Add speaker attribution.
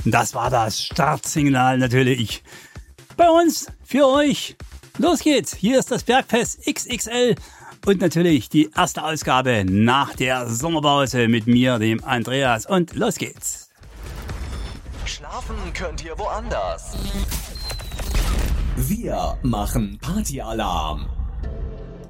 Speaker 1: Das war das Startsignal natürlich. Bei uns, für euch. Los geht's. Hier ist das Bergfest XXL und natürlich die erste Ausgabe nach der Sommerpause mit mir, dem Andreas. Und los geht's.
Speaker 2: Schlafen könnt ihr woanders.
Speaker 3: Wir machen Partyalarm.